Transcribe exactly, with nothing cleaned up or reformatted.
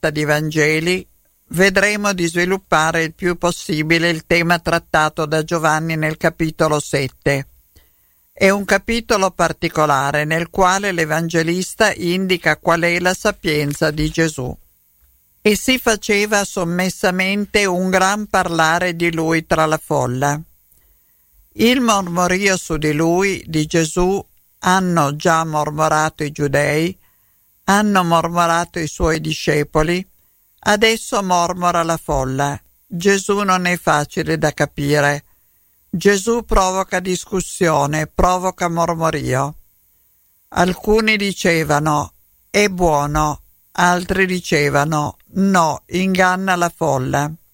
lista di Vangeli vedremo di sviluppare il più possibile il tema trattato da Giovanni nel capitolo sette. È un capitolo particolare nel quale l'Evangelista indica qual è la sapienza di Gesù. E si faceva sommessamente un gran parlare di lui tra la folla. Il mormorio su di lui, di Gesù, hanno già mormorato i giudei, hanno mormorato i suoi discepoli, adesso mormora la folla. Gesù non è facile da capire. Gesù provoca discussione, provoca mormorio. Alcuni dicevano, è buono, altri dicevano, no, inganna la folla.